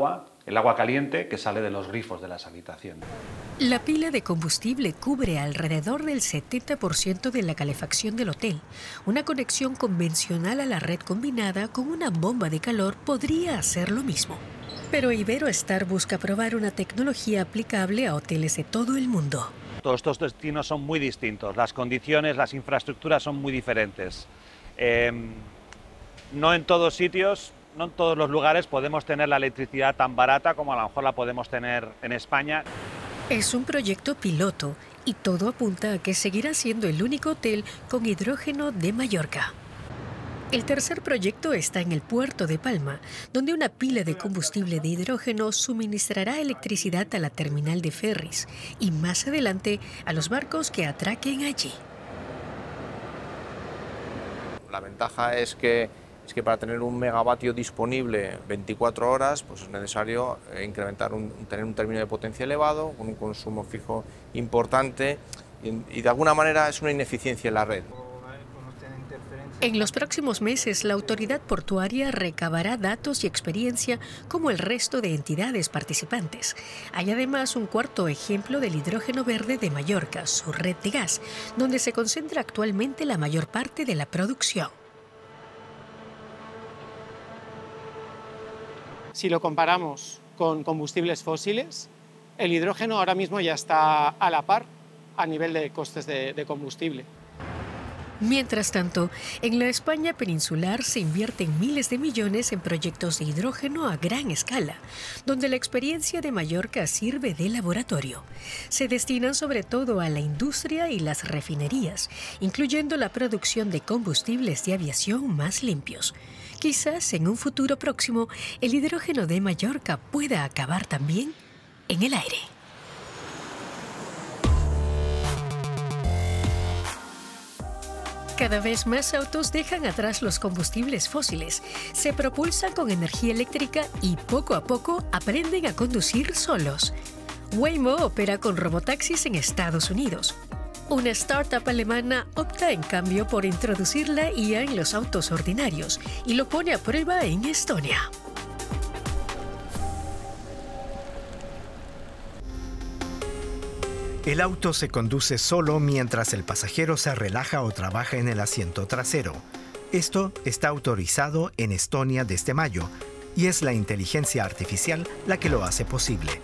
el agua caliente que sale de los grifos de las habitaciones. La pila de combustible cubre alrededor del 70% de la calefacción del hotel. Una conexión convencional a la red combinada con una bomba de calor podría hacer lo mismo. Pero Iberoestar busca probar una tecnología aplicable a hoteles de todo el mundo. Todos estos destinos son muy distintos, las condiciones, las infraestructuras son muy diferentes. No en todos sitios, no en todos los lugares podemos tener la electricidad tan barata como a lo mejor la podemos tener en España. Es un proyecto piloto y todo apunta a que seguirá siendo el único hotel con hidrógeno de Mallorca. El tercer proyecto está en el puerto de Palma, donde una pila de combustible de hidrógeno suministrará electricidad a la terminal de ferries y más adelante a los barcos que atraquen allí. La ventaja es que para tener un megavatio disponible 24 horas, pues es necesario tener un término de potencia elevado, con un consumo fijo importante y de alguna manera es una ineficiencia en la red. En los próximos meses, la autoridad portuaria recabará datos y experiencia como el resto de entidades participantes. Hay además un cuarto ejemplo del hidrógeno verde de Mallorca, su red de gas, donde se concentra actualmente la mayor parte de la producción. Si lo comparamos con combustibles fósiles, el hidrógeno ahora mismo ya está a la par a nivel de costes de combustible. Mientras tanto, en la España peninsular se invierten miles de millones en proyectos de hidrógeno a gran escala, donde la experiencia de Mallorca sirve de laboratorio. Se destinan sobre todo a la industria y las refinerías, incluyendo la producción de combustibles de aviación más limpios. Quizás en un futuro próximo, el hidrógeno de Mallorca pueda acabar también en el aire. Cada vez más autos dejan atrás los combustibles fósiles, se propulsan con energía eléctrica y poco a poco aprenden a conducir solos. Waymo opera con robotaxis en Estados Unidos. Una startup alemana opta en cambio por introducir la IA en los autos ordinarios y lo pone a prueba en Estonia. El auto se conduce solo mientras el pasajero se relaja o trabaja en el asiento trasero. Esto está autorizado en Estonia desde mayo y es la inteligencia artificial la que lo hace posible.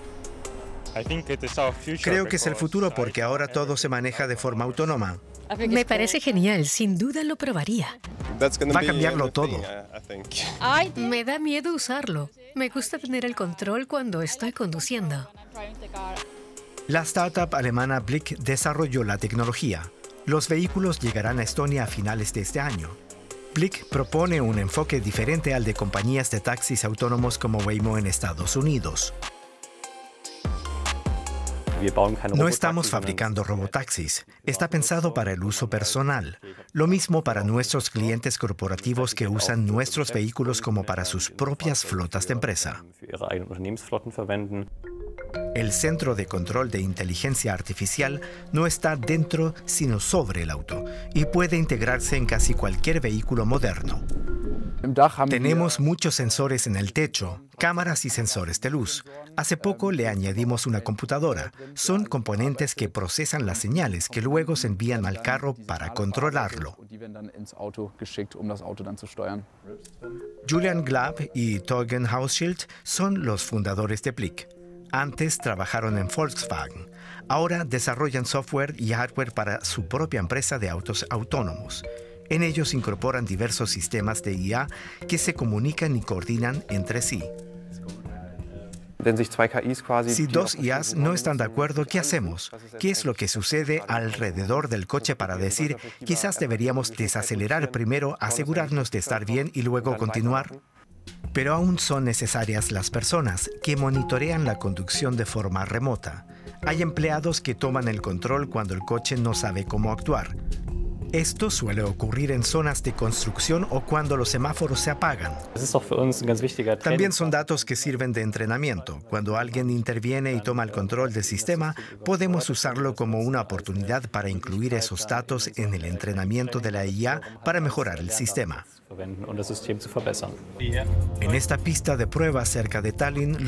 Creo que es el futuro porque ahora todo se maneja de forma autónoma. Me parece genial, sin duda lo probaría. Va a cambiarlo todo. Me da miedo usarlo. Me gusta tener el control cuando estoy conduciendo. La startup alemana Blick desarrolló la tecnología. Los vehículos llegarán a Estonia a finales de este año. Blick propone un enfoque diferente al de compañías de taxis autónomos como Waymo en Estados Unidos. No estamos fabricando robotaxis. Está pensado para el uso personal. Lo mismo para nuestros clientes corporativos que usan nuestros vehículos como para sus propias flotas de empresa. El centro de control de inteligencia artificial no está dentro, sino sobre el auto, y puede integrarse en casi cualquier vehículo moderno. Tenemos muchos sensores en el techo, cámaras y sensores de luz. Hace poco le añadimos una computadora. Son componentes que procesan las señales que luego se envían al carro para controlarlo. Julian Glab y Torgen Hauschild son los fundadores de Blick. Antes trabajaron en Volkswagen. Ahora desarrollan software y hardware para su propia empresa de autos autónomos. En ellos incorporan diversos sistemas de IA que se comunican y coordinan entre sí. Si dos IAs no están de acuerdo, ¿qué hacemos? ¿Qué es lo que sucede alrededor del coche para decir, quizás deberíamos desacelerar primero, asegurarnos de estar bien y luego continuar? Pero aún son necesarias las personas que monitorean la conducción de forma remota. Hay empleados que toman el control cuando el coche no sabe cómo actuar. Esto suele ocurrir en zonas de construcción o cuando los semáforos se apagan. También son datos que sirven de entrenamiento. Cuando alguien interviene y toma el control del sistema, podemos usarlo como una oportunidad para incluir esos datos en el entrenamiento de la IA para mejorar el sistema. En esta pista de prueba cerca de Tallinn,